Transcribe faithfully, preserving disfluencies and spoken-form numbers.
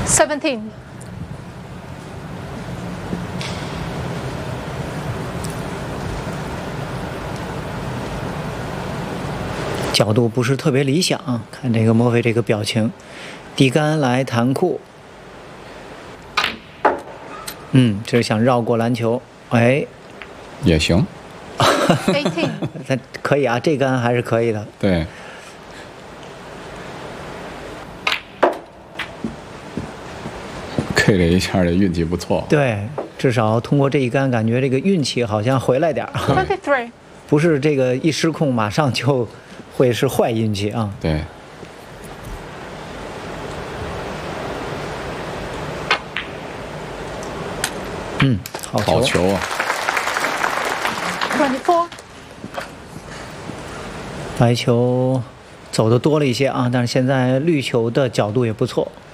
seventeen。 角度不是特别理想，看这个墨菲这个表情，低杆来弹库，嗯，这是想绕过篮球，哎， 也行， eighteen， 他可以啊，这杆还是可以的， 对。K 了一下，这运气不错。 对，至少通过这一杆，感觉这个运气好像回来点儿。 twenty-three， 不是这个一失控马上就会是坏运气啊。 对。 嗯，好球。 好球啊 ！twenty-four， 白球走的多了一些啊，但是现在绿球的角度也不错。